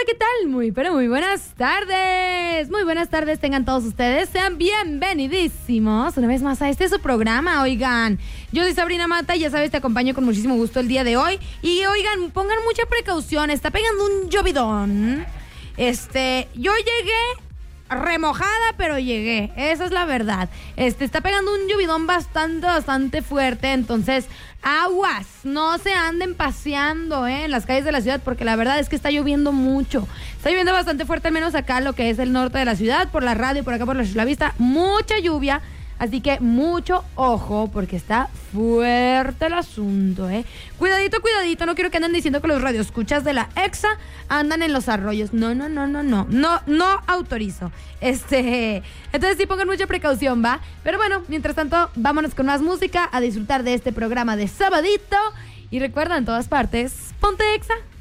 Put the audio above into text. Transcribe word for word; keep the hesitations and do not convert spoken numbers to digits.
¿qué tal? Muy, pero muy buenas tardes. Muy buenas tardes tengan todos ustedes. Sean bienvenidísimos una vez más a este su programa, oigan. Yo soy Sabrina Mata y ya sabes, te acompaño con muchísimo gusto el día de hoy. Y oigan, pongan mucha precaución, está pegando un llovidón. Este, yo llegué remojada, pero llegué, esa es la verdad. Este, está pegando un llovidón bastante, bastante fuerte, entonces aguas, no se anden paseando ¿eh? en las calles de la ciudad, porque la verdad es que está lloviendo mucho. Está lloviendo bastante fuerte, al menos acá lo que es el norte de la ciudad, por la radio, por acá por la vista, mucha lluvia. Así que mucho ojo, porque está fuerte el asunto, ¿eh? Cuidadito, cuidadito, no quiero que anden diciendo que los radioescuchas de la Exa andan en los arroyos. No, no, no, no, no, no, no autorizo. Este, entonces sí pongan mucha precaución, ¿va? Pero bueno, mientras tanto, vámonos con más música a disfrutar de este programa de sabadito. Y recuerda, en todas partes, ponte Exa.